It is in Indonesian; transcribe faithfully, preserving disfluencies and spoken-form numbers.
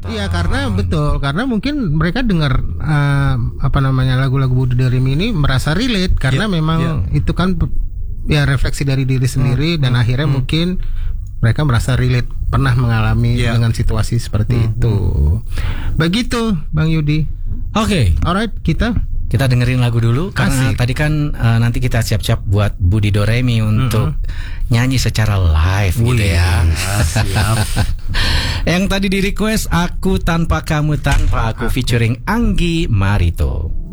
Iya, karena betul, karena mungkin mereka dengar uh, apa namanya lagu-lagu Budi Doremi ini merasa relate karena yeah, memang yeah. itu kan ya refleksi dari diri sendiri hmm, dan hmm, akhirnya hmm. mungkin mereka merasa relate, pernah mengalami yeah. dengan situasi seperti hmm, itu. Hmm. Begitu, Bang Yudi. Oke. Okay. Alright, kita Kita dengerin lagu dulu karena Asik. tadi kan uh, nanti kita siap-siap buat Budi Doremi untuk mm-hmm. nyanyi secara live Wih, gitu ya. Siap. Yang tadi di request Aku Tanpa Kamu Tanpa Aku featuring Anggi Marito.